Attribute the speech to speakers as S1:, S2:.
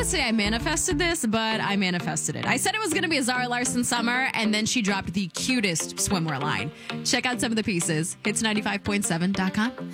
S1: to say I manifested this, but I manifested it. I said it was going to be a Zara Larson summer, and then she dropped the cutest swimwear line. Check out some of the pieces. Hits95.7.com.